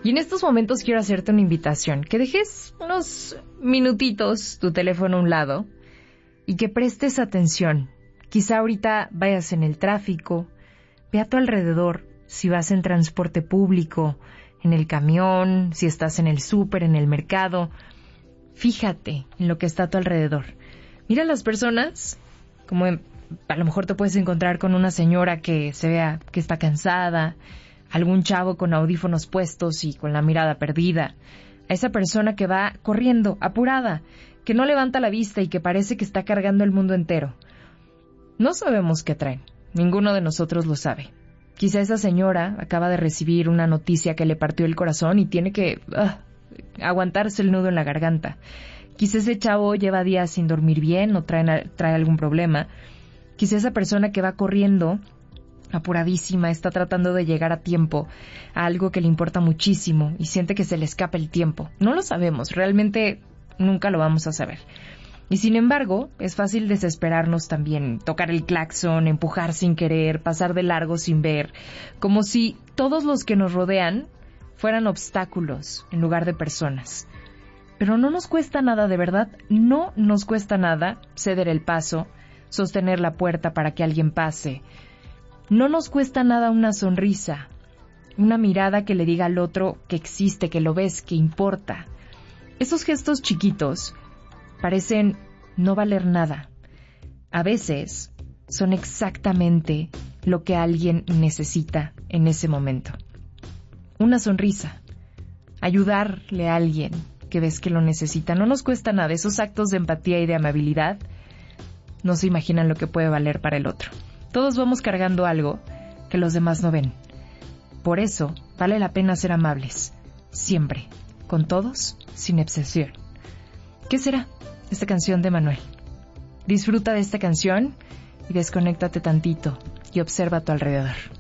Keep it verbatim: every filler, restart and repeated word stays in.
Y en estos momentos quiero hacerte una invitación, que dejes unos minutitos tu teléfono a un lado y que prestes atención. Quizá ahorita vayas en el tráfico, ve a tu alrededor, si vas en transporte público, en el camión, si estás en el súper, en el mercado. Fíjate en lo que está a tu alrededor. Mira a las personas, como en, a lo mejor te puedes encontrar con una señora que se vea que está cansada, algún chavo con audífonos puestos y con la mirada perdida, a esa persona que va corriendo, apurada, que no levanta la vista y que parece que está cargando el mundo entero. No sabemos qué traen, ninguno de nosotros lo sabe. Quizá esa señora acaba de recibir una noticia que le partió el corazón y tiene que uh, aguantarse el nudo en la garganta. Quizá ese chavo lleva días sin dormir bien o trae, trae algún problema. Quizá esa persona que va corriendo, apuradísima, está tratando de llegar a tiempo a algo que le importa muchísimo y siente que se le escapa el tiempo. No lo sabemos, realmente nunca lo vamos a saber. Y sin embargo, es fácil desesperarnos también, tocar el claxon, empujar sin querer, pasar de largo sin ver, como si todos los que nos rodean fueran obstáculos en lugar de personas. Pero no nos cuesta nada, de verdad, no nos cuesta nada ceder el paso, sostener la puerta para que alguien pase. No nos cuesta nada una sonrisa, una mirada que le diga al otro que existe, que lo ves, que importa. Esos gestos chiquitos parecen no valer nada. A veces son exactamente lo que alguien necesita en ese momento. Una sonrisa, ayudarle a alguien que ves que lo necesita. No nos cuesta nada. Esos actos de empatía y de amabilidad no se imaginan lo que puede valer para el otro. Todos vamos cargando algo que los demás no ven. Por eso vale la pena ser amables, siempre, con todos, sin excepción. ¿Qué será esta canción de Manuel? Disfruta de esta canción y desconéctate tantito y observa a tu alrededor.